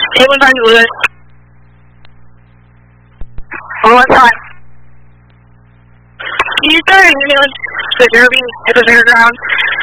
Hey, what time you live? Oh, what time? You started emailing the Derby at the fairground.